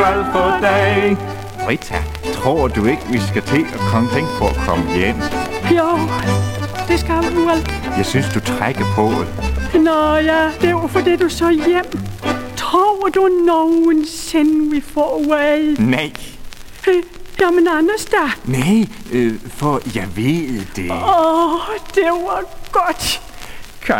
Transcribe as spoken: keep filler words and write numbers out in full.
glad for dig. Rita, tror du ikke, vi skal til at komme tænke på at komme hjem? Jo, det skal vi vel. Jeg synes, du trækker på det. Nå ja, det er jo fordi du så hjem. Tror du nogensinde, vi får away? Nej. Øh, jamen Anders da. Nej, øh, for jeg ved det. Åh, oh, det var godt.